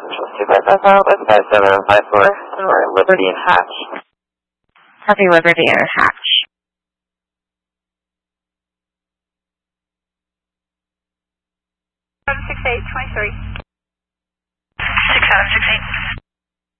West 5754, or Liberty and Hatch. Copy Liberty and Hatch. Six 76823. 676823.